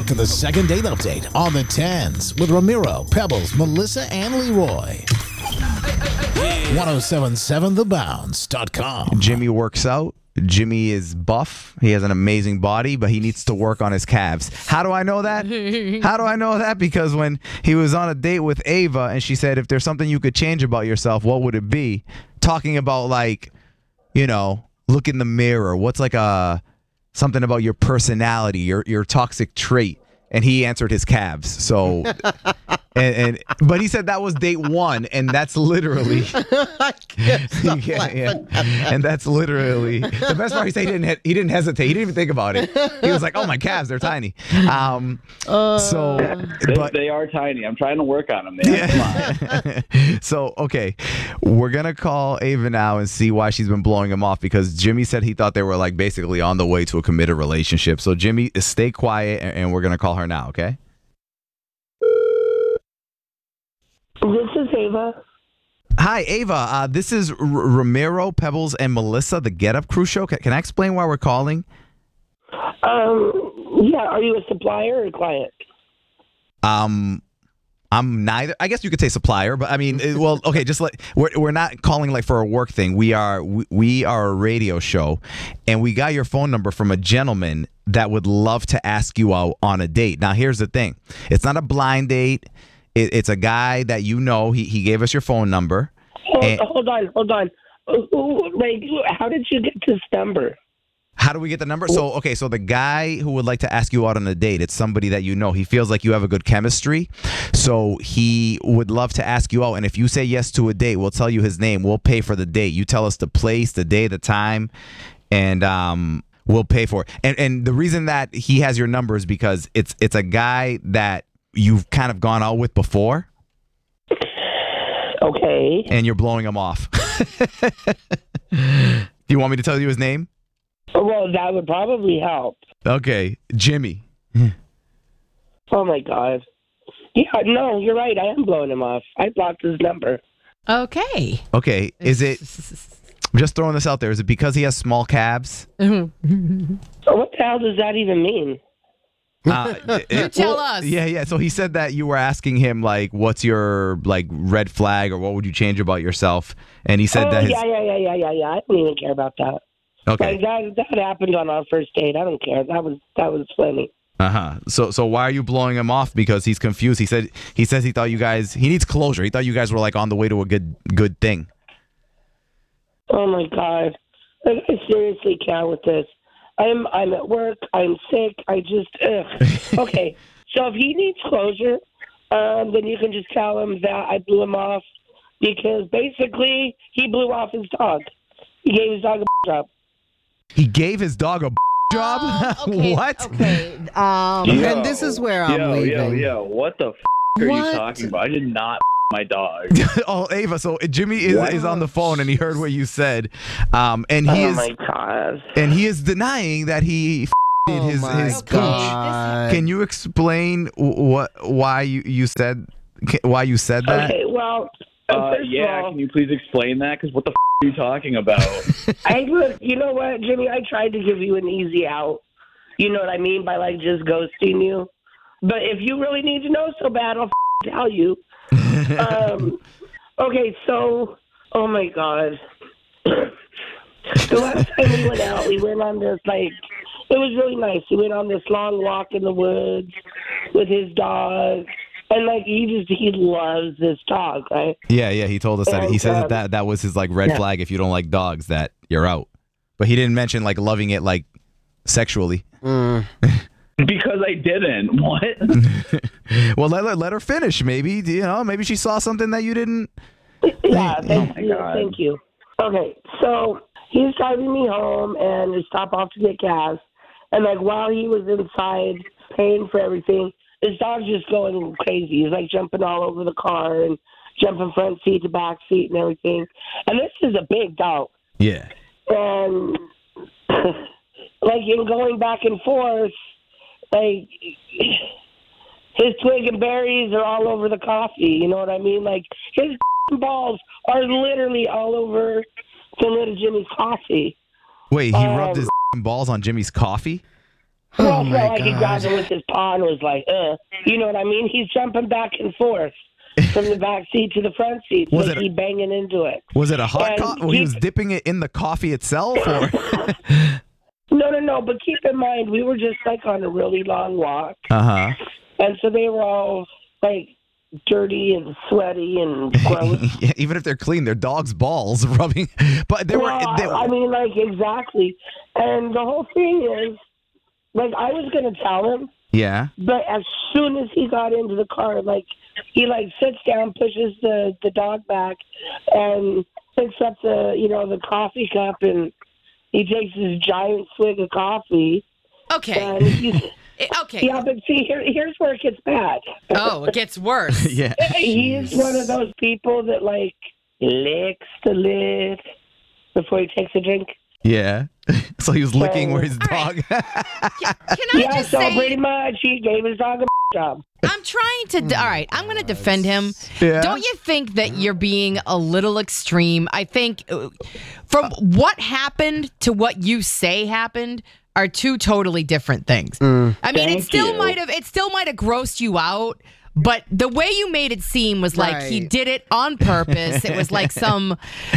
to the second date update on the 10s with Ramiro, Pebbles, Melissa, and Leroy. 1077thebounce.com. Jimmy works out. Jimmy is buff. He has an amazing body, but he needs to work on his calves. How do I know that? How do I know that? Because when he was on a date with Ava and she said, if there's something you could change about yourself, what would it be? Talking about, like, you know, look in the mirror. What's like something about your personality, your toxic trait? And he answered his calves. So, but he said that was date one, and that's literally. I can't stop laughing. And that's literally the best part. He said he didn't hesitate. He didn't even think about it. He was like, "Oh, my calves, they're tiny." They are tiny. I'm trying to work on them. Yeah. So, okay, we're gonna call Ava now and see why she's been blowing him off, because Jimmy said he thought they were like basically on the way to a committed relationship. So, Jimmy, stay quiet, and we're gonna call her now. Okay. This is Ava. Hi, Ava. This is Ramiro, Pebbles, and Melissa, the Get Up Crew show. Can I explain why we're calling? Yeah. Are you a supplier or a client? I'm neither. I guess you could say supplier, but I mean, well, okay. Just like we're not calling like for a work thing. We are a radio show, and we got your phone number from a gentleman that would love to ask you out on a date. Now, here's the thing: it's not a blind date. It's a guy that you know. He gave us your phone number. Hold on. Like, how did you get this number? How do we get the number? So the guy who would like to ask you out on a date, it's somebody that you know. He feels like you have a good chemistry, so he would love to ask you out. And if you say yes to a date, we'll tell you his name. We'll pay for the date. You tell us the place, the day, the time, and we'll pay for it. And the reason that he has your number is because it's a guy that you've kind of gone out with before. Okay. And you're blowing him off. Do you want me to tell you his name? Well, that would probably help. Okay, Jimmy. Oh, my God. Yeah, no, you're right. I am blowing him off. I blocked his number. Okay, is it... I'm just throwing this out there. Is it because he has small calves? What the hell does that even mean? You tell us. Yeah. So he said that you were asking him, like, what's your, like, red flag, or what would you change about yourself? And he said that. Yeah. I don't even care about that. Okay. Like, that happened on our first date. I don't care. That was funny. So why are you blowing him off? Because he's confused. He says he thought you guys. He needs closure. He thought you guys were like on the way to a good thing. Oh my God! Like, I seriously can't with this. I'm at work. I'm sick. I just Okay. So if he needs closure, then you can just tell him that I blew him off because basically he blew off his dog. He gave his dog a job. He gave his dog a job? Okay, What? Okay. And this is where I'm leaving. What the are you talking about? I did not my dog. Oh, Ava. So Jimmy is on the phone and he heard what you said, and he is. My God. And he is denying that he his coach. Can you explain why you said that? Okay. Well. First of all, can you please explain that? Because what the are you talking about? You know what, Jimmy? I tried to give you an easy out. You know what I mean by like just ghosting you. But if you really need to know so bad, I'll tell you. Okay, so, oh my God. The last time we went out, we went on this, like, it was really nice. We went on this long walk in the woods with his dog. And, like, he loves this dog, right? Yeah, he told us that. He says that was his, like, red flag if you don't like dogs, that you're out. But he didn't mention, like, loving it, like, sexually. Because I didn't. What? Well, let her finish. Maybe, maybe she saw something that you didn't. Yeah, thank you. Okay, so he's driving me home and we stop off to get gas. And, like, while he was inside paying for everything, his dog's just going crazy. He's, like, jumping all over the car and jumping front seat to back seat and everything. And this is a big dog. Yeah. And, like, in going back and forth, like, his twig and berries are all over the coffee. You know what I mean? Like, his balls are literally all over the little Jimmy's coffee. Wait, he rubbed his balls on Jimmy's coffee? Well, it's not like he grabbed him with his paw and was like, you know what I mean? He's jumping back and forth from the back seat to the front seat. Was he banging into it? Was it a hot coffee? Well, he was dipping it in the coffee itself, or? No. But keep in mind, we were just like on a really long walk. And so they were all like dirty and sweaty and gross. Yeah, even if they're clean, their dog's balls rubbing. But I mean, like, exactly. And the whole thing is, like, I was going to tell him. Yeah. But as soon as he got into the car, like, he, like, sits down, pushes the dog back, and picks up the coffee cup, and he takes this giant swig of coffee. Okay. And okay. Yeah, but see, here's where it gets bad. Oh, it gets worse. Yeah. He's one of those people that, like, licks the lid before he takes a drink. Yeah. So he was licking where his dog. Can I just say? Pretty much he gave his dog a job. I'm trying to. All right, I'm going to defend him. Yeah. Don't you think that you're being a little extreme? I think from what happened to what you say happened are two totally different things. I mean, it still might have grossed you out. But the way you made it seem was like he did it on purpose. It was like some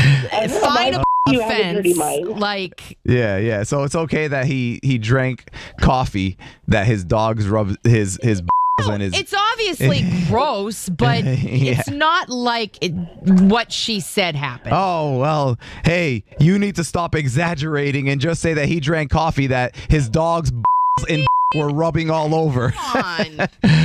fine offense. Like yeah. So it's okay that he drank coffee that his dogs rubbed his and his. It's obviously gross, but it's not like what she said happened. Oh well, hey, you need to stop exaggerating and just say that he drank coffee that his dogs and were rubbing all over. Come on.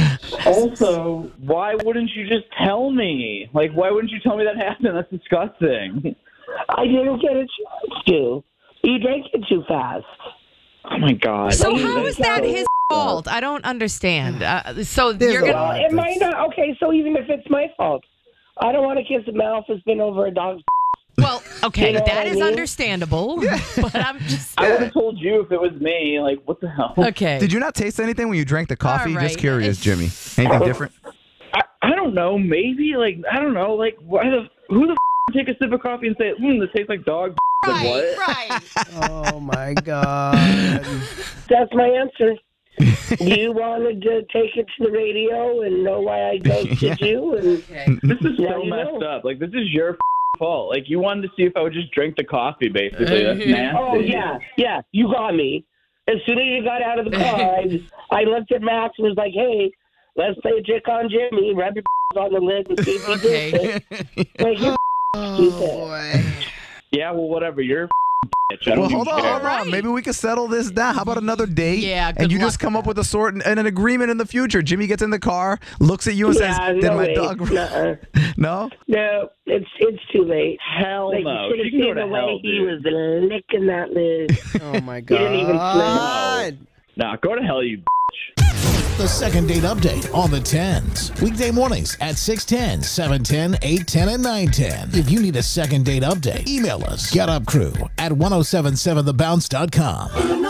Also, why wouldn't you just tell me? Like, why wouldn't you tell me that happened? That's disgusting. I didn't get a chance to. You drank it too fast. Oh, my God. So how is that his fault? I don't understand. So you're going to... It might not... Okay, so even if it's my fault, I don't want to kiss a mouth that's been over a dog's... Well, okay, you know that is understandable. But I'm just... I would have told you if it was me. Like, what the hell? Okay. Did you not taste anything when you drank the coffee? All right. Just curious, Jimmy. Anything different? I don't know. Maybe, like, I don't know. Like, who the take a sip of coffee and say, this tastes like dog? Like, what? Right. Oh, my God. That's my answer. You wanted to take it to the radio and know why I ghosted you. And this is so messed up. Like, this is your fault. Like, you wanted to see if I would just drink the coffee, basically. That's nasty. Oh, yeah, you got me. As soon as you got out of the car, I looked at Max and was like, hey, let's play a trick on Jimmy. Rub your on the lid and see if he does it. Like, you're boy. Yeah, well, whatever. You're bitch. I don't hold on. Right. Maybe we can settle this down. How about another date? Yeah, good and you luck just come up with a sort and an agreement in the future. Jimmy gets in the car, looks at you and says, "Did my dog?" No. No, it's too late. Hell like, no. You should have seen the way he was licking that lid. Oh, my God. He didn't even smell. Nah, go to hell, you The second date update on the 10s. Weekday mornings at 6:10, 7:10, 8:10, and 9:10. If you need a second date update, email us. GetUpCrew@1077thebounce.com.